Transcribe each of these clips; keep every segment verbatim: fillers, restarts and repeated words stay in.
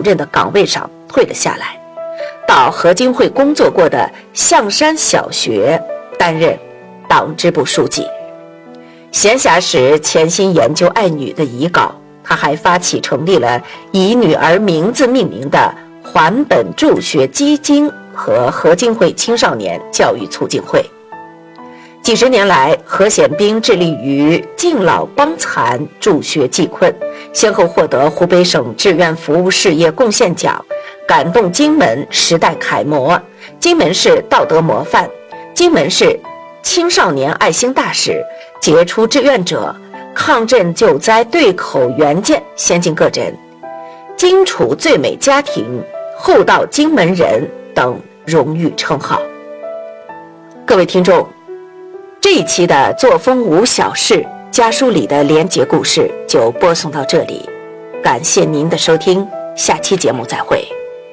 主任的岗位上退了下来，到河津会工作过的象山小学担任党支部书记。闲暇时潜心研究爱女的遗稿，他还发起成立了以女儿名字命名的还本助学基金和河津会青少年教育促进会。几十年来，何显兵致力于敬老帮残、助学济困，先后获得湖北省志愿服务事业贡献奖、感动荆门时代楷模、荆门市道德模范、荆门市青少年爱心大使、杰出志愿者、抗震救灾对口援建先进个人、荆楚最美家庭、厚道荆门人等荣誉称号。各位听众，这一期的作风无小事家书里的连结故事就播送到这里，感谢您的收听，下期节目再会。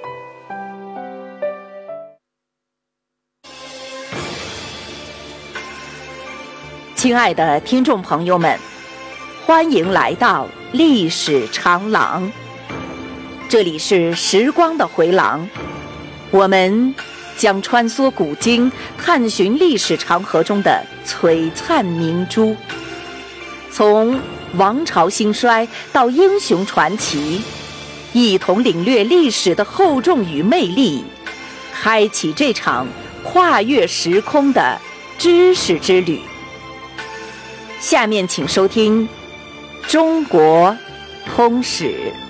亲爱的听众朋友们，欢迎来到历史长廊，这里是时光的回廊，我们将穿梭古今，探寻历史长河中的璀璨明珠，从王朝兴衰到英雄传奇，一同领略历史的厚重与魅力，开启这场跨越时空的知识之旅。下面请收听《中国通史》。